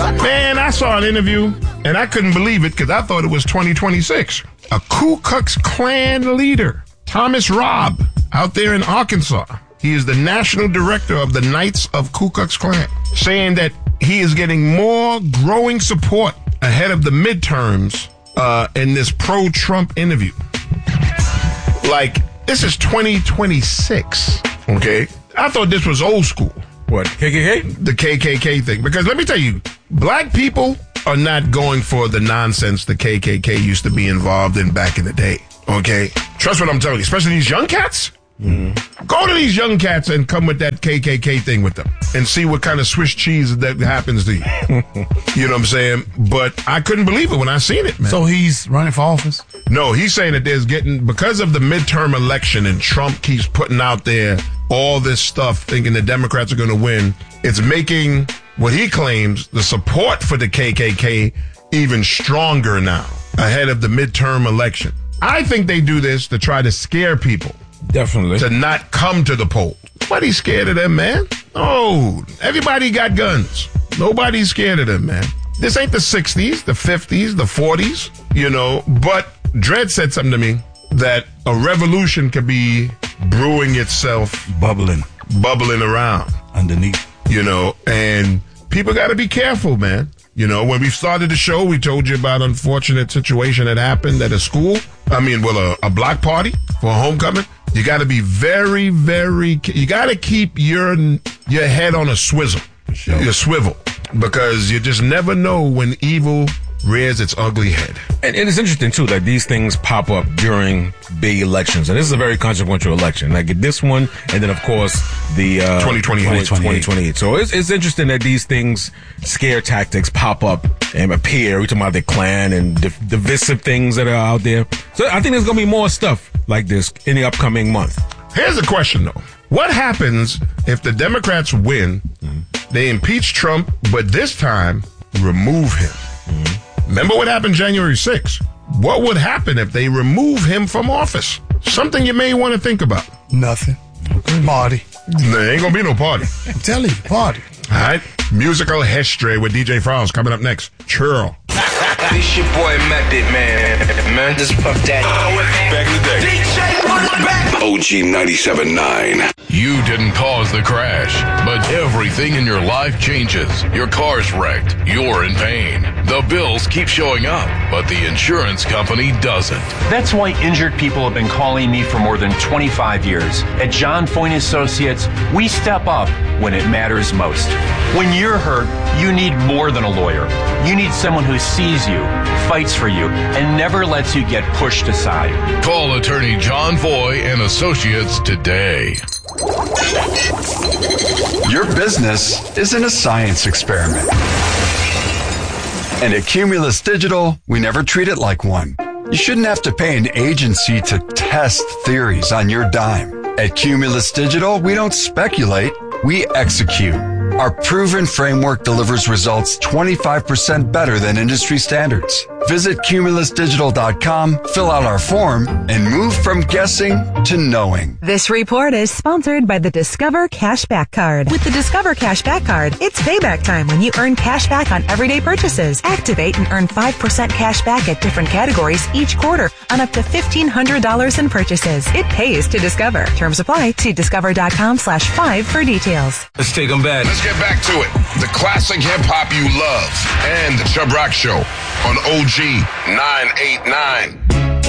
Man, I saw an interview, and I couldn't believe it because I thought it was 2026. A Ku Klux Klan leader, Thomas Robb, out there in Arkansas. He is the national director of the Knights of Ku Klux Klan, saying that he is getting more growing support ahead of the midterms in this pro-Trump interview. Like, this is 2026, okay? I thought this was old school. What, KKK? The KKK thing. Because let me tell you, black people are not going for the nonsense the KKK used to be involved in back in the day, okay? Trust what I'm telling you, especially these young cats. Mm-hmm. Go to these young cats and come with that KKK thing with them and see what kind of Swiss cheese that happens to you. You know what I'm saying? But I couldn't believe it when I seen it, man. So he's running for office? No, he's saying that because of the midterm election and Trump keeps putting out there all this stuff thinking the Democrats are going to win, it's making what he claims the support for the KKK even stronger now ahead of the midterm election. I think they do this to try to scare people. Definitely. To not come to the polls. Nobody's scared of them, man. No. Everybody got guns. Nobody's scared of them, man. This ain't the 60s, the 50s, the 40s, you know. But Dredd said something to me that a revolution could be brewing itself. Bubbling around. underneath. You know, and people got to be careful, man. You know, when we started the show, we told you about an unfortunate situation that happened at a school. A block party for a homecoming. You got to be very, very, you got to keep your head on a swivel. Sure. Your swivel. Because you just never know when evil rears its ugly head. And it's interesting, too, that these things pop up during big elections. And this is a very consequential election. Like this one, and then, of course, the 2028. So it's interesting that these things, scare tactics, pop up and appear. We're talking about the Klan and divisive things that are out there. So I think there's going to be more stuff like this in the upcoming month. Here's the question, though. What happens if the Democrats win, they impeach Trump, but this time remove him? Remember what happened January 6th? What would happen if they remove him from office? Something you may want to think about. Nothing. Party. There ain't gonna be no party. I'm telling you, party. All right. Musical history with DJ Frowns coming up next. Churl. This your boy Method Man. Just puff that. Back in the day. DJ back. OG 97.9. You didn't cause the crash, but everything in your life changes. Your car's wrecked. You're in pain. The bills keep showing up, but the insurance company doesn't. That's why injured people have been calling me for more than 25 years. At John Foyne Associates, we step up when it matters most. When you're hurt, you need more than a lawyer. You need someone who sees you, fights for you, and never lets you get pushed aside. Call attorney John Foy and Associates today. Your business isn't a science experiment. And at Cumulus Digital, we never treat it like one. You shouldn't have to pay an agency to test theories on your dime. At Cumulus Digital, we don't speculate, we execute. Our proven framework delivers results 25% better than industry standards. Visit cumulusdigital.com, fill out our form, and move from guessing to knowing. This report is sponsored by the Discover Cashback Card. With the Discover Cashback Card, it's payback time when you earn cash back on everyday purchases. Activate and earn 5% cash back at different categories each quarter on up to $1,500 in purchases. It pays to Discover. Terms apply. See discover.com/5 for details. Let's take them back. Let's get back to it. The classic hip-hop you love and the Chubb Rock Show on OG 989.